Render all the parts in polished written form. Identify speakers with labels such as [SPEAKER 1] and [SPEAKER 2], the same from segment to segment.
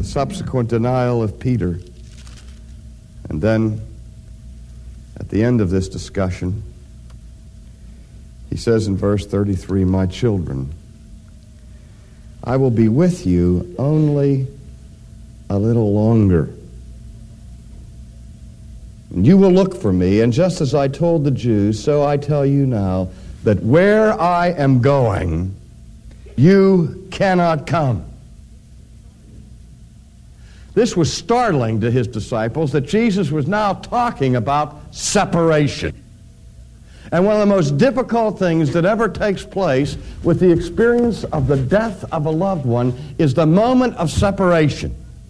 [SPEAKER 1] subsequent denial of Peter. And then, at the end of this discussion, he says in verse 33, "My children, I will be with you only a little longer. And you will look for me, and just as I told the Jews, so I tell you now, that where I am going, you cannot come." This was startling to his disciples, that Jesus was now talking about separation. And one of the most difficult things that ever takes place with the experience of the death of a loved one is the moment of separation.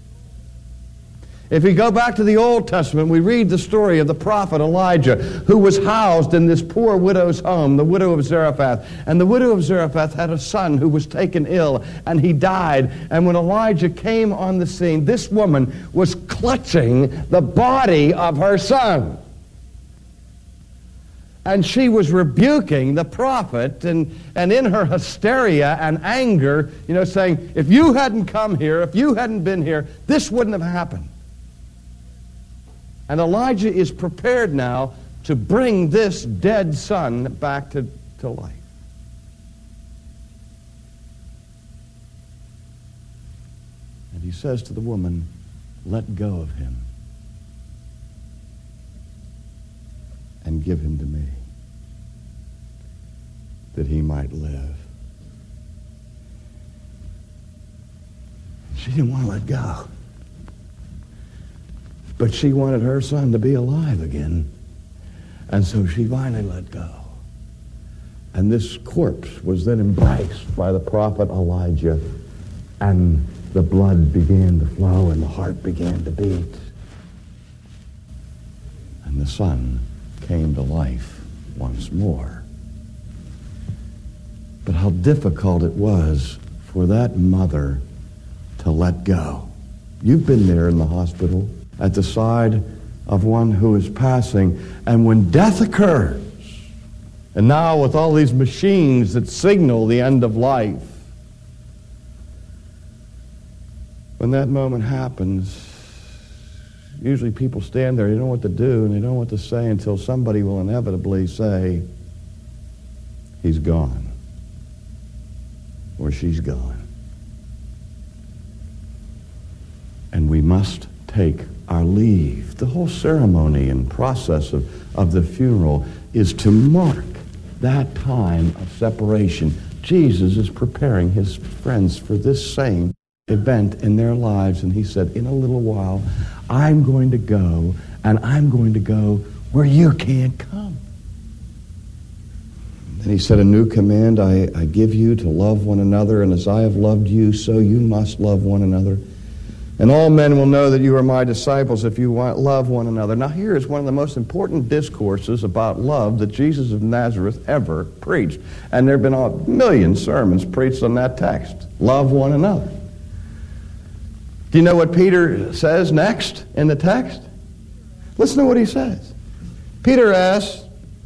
[SPEAKER 1] If we go back to the Old Testament, we read the story of the prophet Elijah, who was housed in this poor widow's home, the widow of Zarephath. And the widow of Zarephath had a son who was taken ill, and he died. And when Elijah came on the scene, this woman was clutching the body of her son. And she was rebuking the prophet, and in her hysteria and anger, saying, if you hadn't come here, if you hadn't been here, this wouldn't have happened. And Elijah is prepared now to bring this dead son back to life. And he says to the woman, "Let go of him and give him to me, that he might live." She didn't want to let go. But she wanted her son to be alive again. And so she finally let go. And this corpse was then embraced by the prophet Elijah, and the blood began to flow and the heart began to beat. And the son came to life once more. But how difficult it was for that mother to let go. You've been there in the hospital, at the side of one who is passing, and when death occurs, and now with all these machines that signal the end of life, when that moment happens, usually people stand there, they don't know what to do, and they don't know what to say until somebody will inevitably say, "He's gone," or "She's gone." And we must take our leave. The whole ceremony and process of the funeral is to mark that time of separation. Jesus is preparing his friends for this same event in their lives, and he said, in a little while, I'm going to go, and I'm going to go where you can't come. And he said, a new command I give you, to love one another, and as I have loved you, so you must love one another. And all men will know that you are my disciples if you love one another. Now here is one of the most important discourses about love that Jesus of Nazareth ever preached. And there have been a million sermons preached on that text. Love one another. Do you know what Peter says next in the text? Listen to what he says. Peter asks,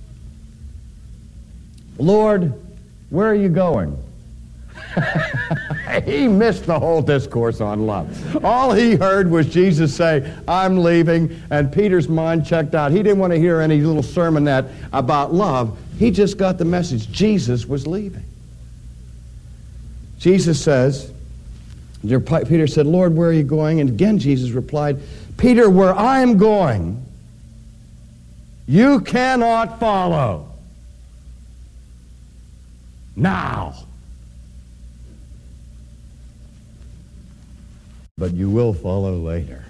[SPEAKER 1] Lord, where are you going? He missed the whole discourse on love. All he heard was Jesus say, I'm leaving, and Peter's mind checked out. He didn't want to hear any little sermonette about love. He just got the message. Jesus was leaving. Jesus says, Peter said, Lord, where are you going? And again Jesus replied, Peter, where I am going, you cannot follow now. But you will follow later.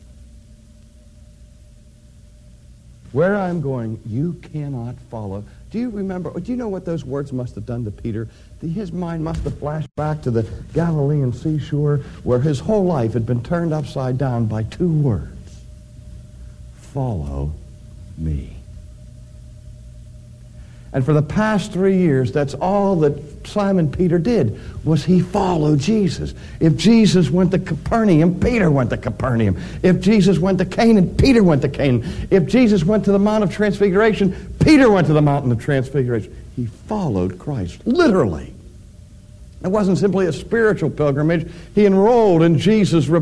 [SPEAKER 1] Where I'm going, you cannot follow. Do you remember, do you know what those words must have done to Peter? His mind must have flashed back to the Galilean seashore where his whole life had been turned upside down by two words. Follow me. And for the past 3 years, that's all that Simon Peter did, was he followed Jesus. If Jesus went to Capernaum, Peter went to Capernaum. If Jesus went to Canaan, Peter went to Canaan. If Jesus went to the Mount of Transfiguration, Peter went to the Mountain of Transfiguration. He followed Christ, literally. It wasn't simply a spiritual pilgrimage. He enrolled in Jesus'